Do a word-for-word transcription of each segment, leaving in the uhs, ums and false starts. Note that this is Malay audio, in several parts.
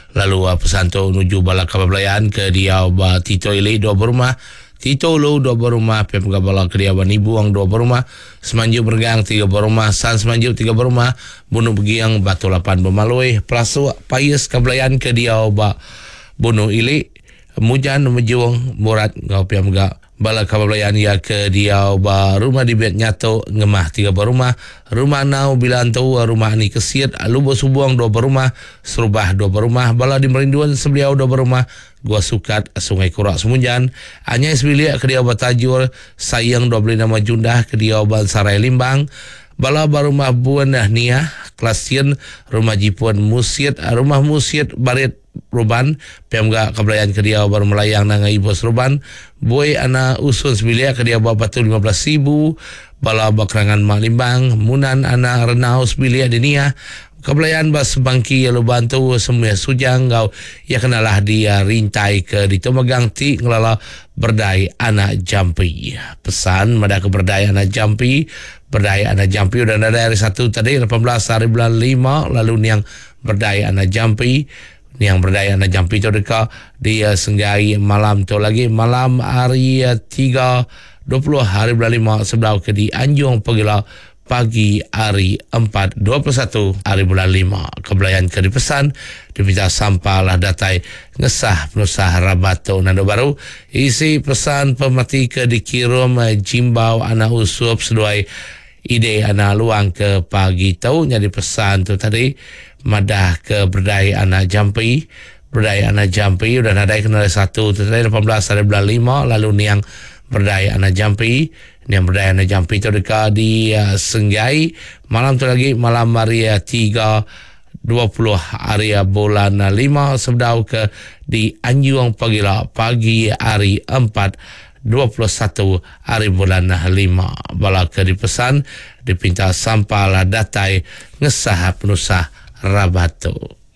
lalu uh, pesan tu menuju bala kabelayaan ke dia ba Tito Ili dua berumah, Tito Lu dua berumah, Pem Gabala ke dia ba Nibuang dua berumah, Semanjuk Bergang tiga berumah, San Semanjuk tiga berumah, Bunuh Begiang Batu Lapan Bemalui, Pelasu Payes kabelayaan ke dia ba Bunuh Ili, Mujan Mejuang Murat ngau Pem Gab bala kabelayaan ya ke dia ba Rumah di Bet Nyato Ngemah tiga berumah, Rumah Nau Bilanto Rumah Ani Kesiat Lubo Subuang dua berumah, Serubah dua berumah, bala di Merinduan Sebeliau dua berumah, Gua Sukat Sungai Kurak Semunjan, Anyai Sebilia ke dia ba Tajur, Sayang dua beli nama Jundah ke dia ba Sarai Limbang, bala ba Rumah Buan Nia Klasian, Rumah Jipuan Musiat, Rumah Musiat Barit Ruban, Pemga kabelayaan ke dia baru melayang nang Ibos Ruban, Boy ana Usun Sebilia ke dia bawa batu lima belas ribu, bala bakrangan Mak Limbang, Munan ana Renau Sebilia Denia, kabelayaan bas Bangki ya lu bantu semua sujang kau ya kenalah dia rintai ke ditomegang ti ngelala berdai anak jampi. Pesan mada ke berdai anak jampi, berdai anak jampi udah ada hari satu tadi delapan belas hari bulan lima, lalu niang berdai anak jampi yang berdaya anak jampi tu dekat dia senggai malam tu lagi malam hari tiga dua puluh hari bulan lima sebelah ke di Anjung Pegila pagi hari empat dua puluh satu hari bulan lima kebelayaan ke dipesan diminta sampah lah datai ngesah penusah Rabato nando baru isi pesan pemati ke dikirim jimbau anak usup seduai ide anak luang ke pagi tau jadi pesan tu tadi madah ke berdaya anak jampi, berdaya anak jampi udah nadai kenal satu tu tadi delapan belas hari bulan lima, lalu niang berdaya anak jampi, niang berdaya anak jampi tu dekat di uh, Senggai malam tu lagi malam hari tiga dua puluh hari bulan lima sebedau ke di Anjung Pagila pagi hari empat dua puluh satu hari bulan lima bala ke dipesan dipinta sampah lah datai ngesah penusah Rabato.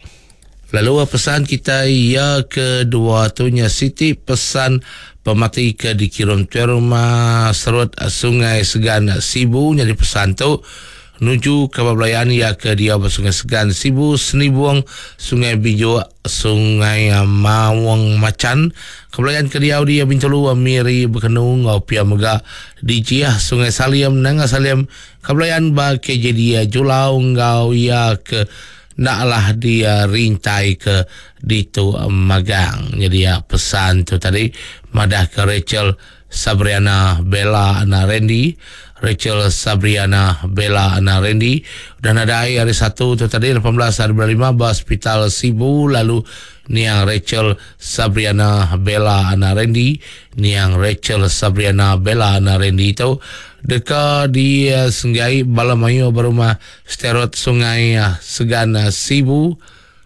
Lalu pesan kita ya kedua tunya Siti pesan pemati ke dikirim tu rumah serut Sungai Segan Sibu jadi pesan tu nuju ke belayaan ya ke dia Sungai Segan Sibu Senibuang Sungai Bijo Sungai Mawang Macan kebelayaan ke dia dia Bintulu Miri Bekenung ngau pia mega di Jiah Sungai Saliam Nanga Saliam kebelayaan ba ke jadi Julau ngau ya ke naklah dia rintai ke ditu magang jadi ya pesan tu tadi madah ke Rachel Sabriana Bella Ana Randy, Rachel Sabriana Bella Ana Randy dan ada hari satu tu tadi delapan belas hari bulan lima hospital Sibu, lalu niang Rachel Sabriana Bella Ana Randy, niang Rachel Sabriana Bella Ana Randy itu dekat di uh, Senggai Balamayu berumah Sterot Sungai uh, Segan uh, Sibu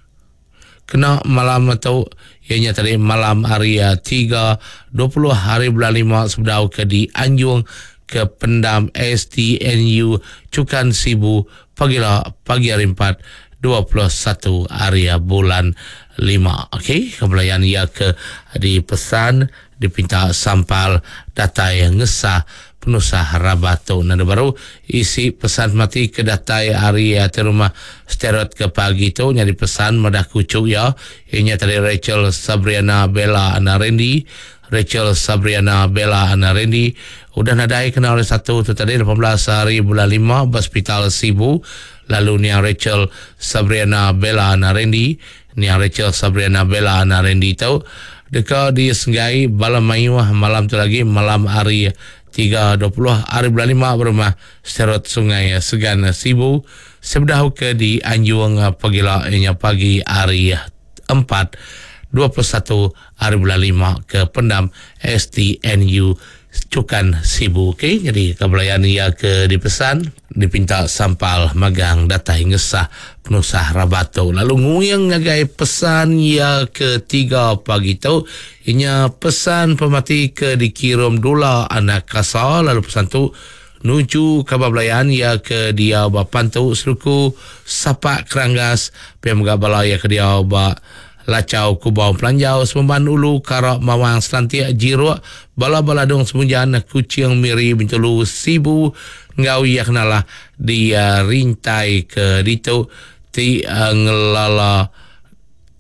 kena malam atau ianya tadi malam hari uh, tiga dua puluh hari bulan lima sebedau ke di Anjung ke Pendam S T N U Cukan Sibu pagila pagi hari empat dua puluh satu hari uh, bulan lima. Okey, kebelayaan ia ke di pesan dipinta sampal data yang ngesah penusah Rabato nanda baru isi pesan mati ke datai hari ya terumah sterot ke pagi tu nyari pesan madah kucuk ya ianya tadi Rachel Sabriana Bella Ana Randy, Rachel Sabriana Bella Ana Randy udah nadai kenal oleh satu tu tadi delapan belas hari bulan lima hospital Sibu, lalu niang Rachel Sabriana Bella Ana Randy, niang Rachel Sabriana Bella Ana Randy tu dekat di Senggai Balamayu malam tu lagi malam hari tiga dua puluh hari bulan lima berumah Sterot Sungai Segan Sibu sebedah ke di Anjung Pagila ianya pagi hari empat dua puluh satu hari bulan lima ke Pendam S T N U Cukan Sibu. Okey, jadi kebelayaan ia ke dipesan dipinta sampal magang datai ngesah penusah Rabato, lalu nguyang ngagai pesan ia ketiga pagi tu inya pesan pemati ke dikirim dula anak kasar, lalu pesan tu nuju kabelayaan ia ke dia bapan tu seruku Sapak Keranggas pihak megabala ia ke dia ba Lacau Kubau Pelanjau Semban Ulu Karak Mawang Selantia Jiruk bala-bala dong semunjan Kucing Miri Bintulu Sibu ngau ia kenalah dia rintai ke ditu ti uh, ngelala